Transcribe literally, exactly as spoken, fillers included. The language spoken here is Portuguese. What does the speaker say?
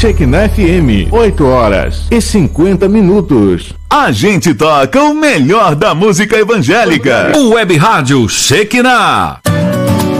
Shekinah F M, oito horas e cinquenta minutos. A gente toca o melhor da música evangélica. O Web Rádio Shekinah.